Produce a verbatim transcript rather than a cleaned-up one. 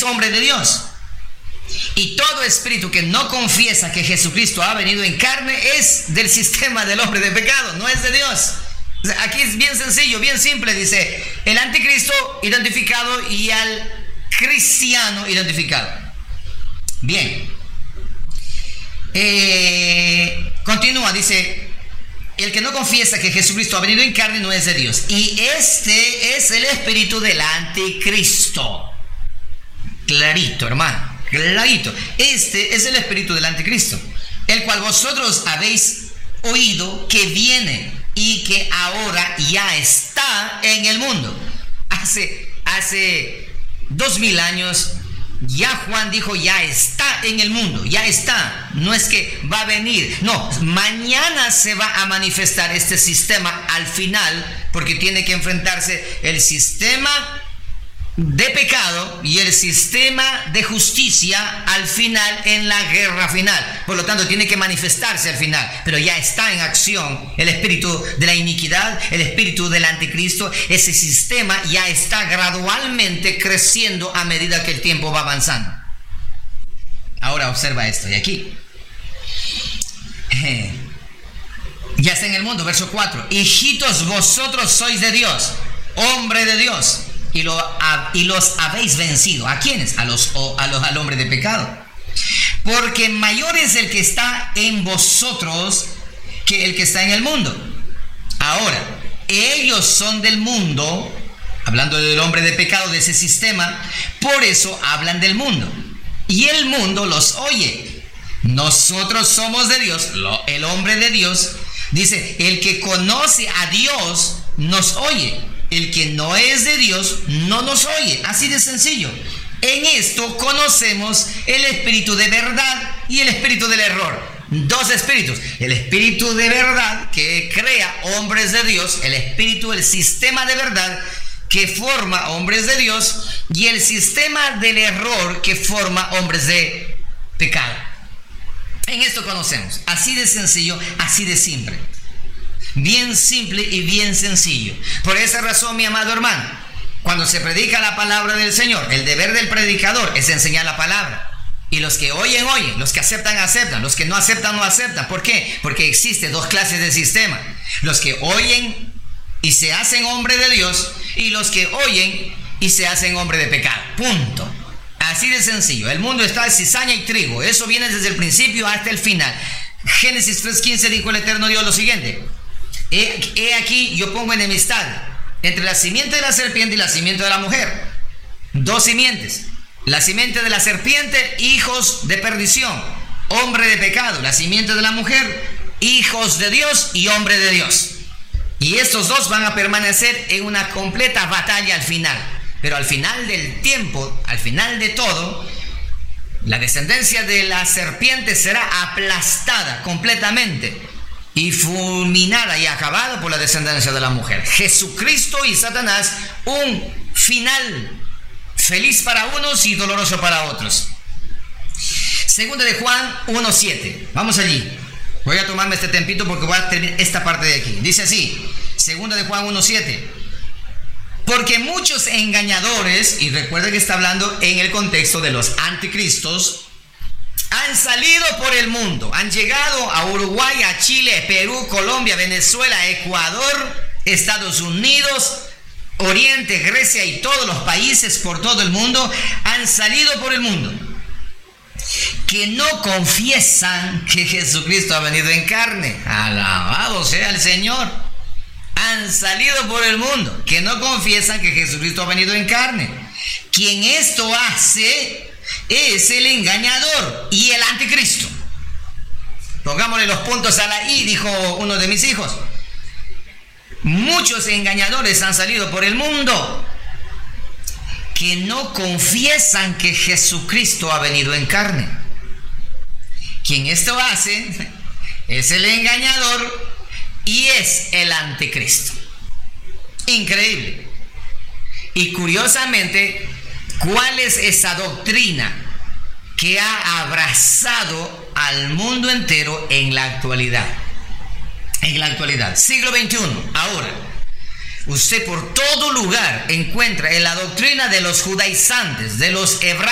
es hombre de Dios. Y todo espíritu que no confiesa que Jesucristo ha venido en carne es del sistema del hombre de pecado, no es de Dios. Aquí es bien sencillo, bien simple, dice el anticristo identificado y al cristiano identificado. Bien, eh, continúa, dice: el que no confiesa que Jesucristo ha venido en carne no es de Dios, y este es el espíritu del anticristo. Clarito, hermano, clarito. Este es el espíritu del anticristo, el cual vosotros habéis oído que viene y que ahora ya está en el mundo. Hace, hace dos mil años ya Juan dijo: ya está en el mundo, ya está. No es que va a venir, no, mañana se va a manifestar este sistema al final, porque tiene que enfrentarse el sistema de pecado y el sistema de justicia al final, en la guerra final. Por lo tanto, tiene que manifestarse al final, pero ya está en acción el espíritu de la iniquidad, el espíritu del anticristo. Ese sistema ya está gradualmente creciendo a medida que el tiempo va avanzando. Ahora observa esto de aquí. Eh, ya está en el mundo, verso cuatro: hijitos, vosotros sois de Dios, hombre de Dios, y, lo, a, y los habéis vencido. ¿A quiénes? A los, o, a los al hombre de pecado. Porque mayor es el que está en vosotros que el que está en el mundo. Ahora, ellos son del mundo, hablando del hombre de pecado, de ese sistema, por eso hablan del mundo, y el mundo los oye. Nosotros somos de Dios, lo, el hombre de Dios, dice: el que conoce a Dios nos oye, el que no es de Dios no nos oye. Así de sencillo. En esto conocemos el espíritu de verdad y el espíritu del error. Dos espíritus: el espíritu de verdad que crea hombres de Dios, el espíritu, el sistema de verdad que forma hombres de Dios, y el sistema del error que forma hombres de pecado. En esto conocemos. Así de sencillo, así de simple. Bien simple y bien sencillo. Por esa razón, mi amado hermano, cuando se predica la palabra del Señor, el deber del predicador es enseñar la palabra. Y los que oyen, oyen. Los que aceptan, aceptan. Los que no aceptan, no aceptan. ¿Por qué? Porque existen dos clases de sistema: los que oyen y se hacen hombre de Dios, y los que oyen y se hacen hombre de pecado. Punto. Así de sencillo. El mundo está de cizaña y trigo. Eso viene desde el principio hasta el final. Génesis tres quince dijo el eterno Dios lo siguiente: He, he aquí yo pongo enemistad entre la simiente de la serpiente y la simiente de la mujer. Dos simientes. La simiente de la serpiente, hijos de perdición, hombre de pecado. La simiente de la mujer, hijos de Dios y hombre de Dios. Y estos dos van a permanecer en una completa batalla al final. Pero al final del tiempo, al final de todo, la descendencia de la serpiente será aplastada completamente y fulminada y acabada por la descendencia de la mujer. Jesucristo y Satanás, un final feliz para unos y doloroso para otros. Segunda de Juan uno siete. Vamos allí. Voy a tomarme este tempito porque voy a terminar esta parte de aquí. Dice así, Segunda de Juan uno siete: porque muchos engañadores, y recuerda que está hablando en el contexto de los anticristos, han salido por el mundo, han llegado a Uruguay, a Chile, Perú, Colombia, Venezuela, Ecuador, Estados Unidos, Oriente, Grecia y todos los países por todo el mundo, han salido por el mundo, que no confiesan que Jesucristo ha venido en carne. Alabado sea el Señor. Han salido por el mundo, que no confiesan que Jesucristo ha venido en carne. Quien esto hace es el engañador y el anticristo. Pongámosle los puntos a la I, dijo uno de mis hijos. Muchos engañadores han salido por el mundo que no confiesan que Jesucristo ha venido en carne. Quien esto hace es el engañador y es el anticristo. Increíble. Y curiosamente, ¿cuál es esa doctrina que ha abrazado al mundo entero en la actualidad? En la actualidad, siglo veintiuno, ahora, usted por todo lugar encuentra en la doctrina de los judaizantes, de los hebraos,